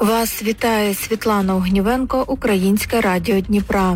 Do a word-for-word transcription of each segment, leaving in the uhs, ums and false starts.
Вас вітає Світлана Огнівенко, Українське радіо Дніпра.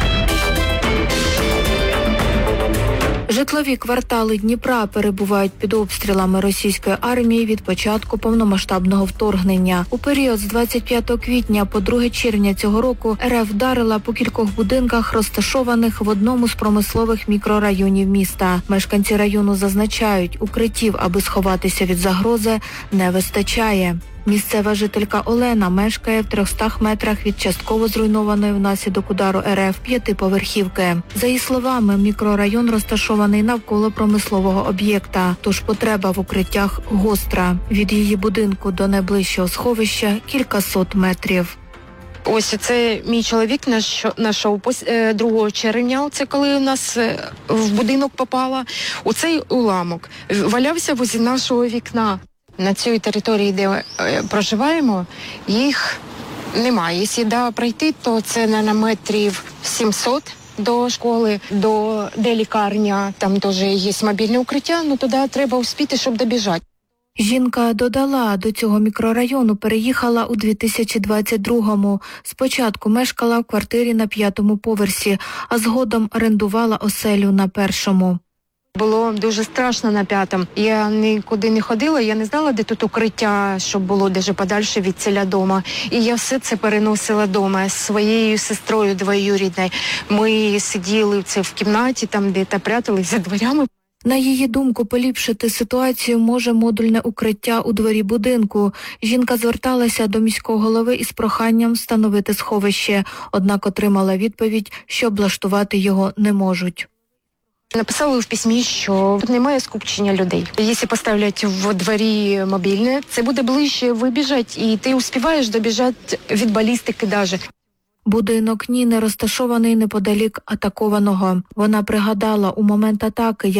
Житлові квартали Дніпра перебувають під обстрілами російської армії від початку повномасштабного вторгнення. У період з двадцять п'ятого квітня по друге червня цього року РФ вдарила по кількох будинках, розташованих в одному з промислових мікрорайонів міста. Мешканці району зазначають, укриттів, аби сховатися від загрози, не вистачає. Місцева жителька Олена мешкає в трьохстах метрах від частково зруйнованої внаслідок удару РФ п'ятиповерхівки. За її словами, мікрорайон розташований навколо промислового об'єкта, тож потреба в укриттях гостра. Від її будинку до найближчого сховища кількасот метрів. Ось це мій чоловік знайшов другого червня, це коли у нас в будинок попала, оцей уламок валявся возле нашого вікна. На цій території, де е, проживаємо, їх немає. Якщо да, пройти, то це на метрів сімсот до школи, до де лікарня, там теж є мобільне укриття, ну туди треба успіти, щоб добіжати. Жінка додала, до цього мікрорайону переїхала у дві тисячі двадцять другому. Спочатку мешкала в квартирі на п'ятому поверсі, а згодом орендувала оселю на першому. Було дуже страшно на п'ятому. Я нікуди не ходила, я не знала, де тут укриття, щоб було дуже подальше від ціля дома. І я все це переносила вдома з своєю сестрою двоюрідною. Ми сиділи це в кімнаті, там де-то прятались за дверями. На її думку, поліпшити ситуацію може модульне укриття у дворі будинку. Жінка зверталася до міського голови із проханням встановити сховище, однак отримала відповідь, що облаштувати його не можуть. Написали в письмі, що тут немає скупчення людей. Якщо поставлять в дворі мобільне, це буде ближче вибіжать, і ти успіваєш добіжати від балістики навіть. Будинок Ніни розташований неподалік атакованого. Вона пригадала, у момент атаки